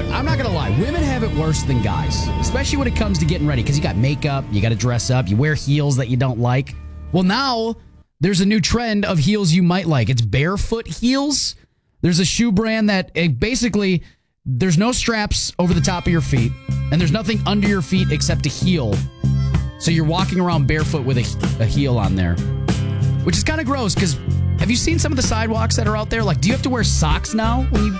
I'm not going to lie. Women have it worse than guys, especially when it comes to getting ready, because you got makeup, you got to dress up, you wear heels that you don't like. Well, now there's a new trend of heels you might like. It's barefoot heels. There's a shoe brand that basically there's no straps over the top of your feet, and there's nothing under your feet except a heel. So you're walking around barefoot with a heel on there, which is kind of gross because have you seen some of the sidewalks that are out there? Like, do you have to wear socks now when you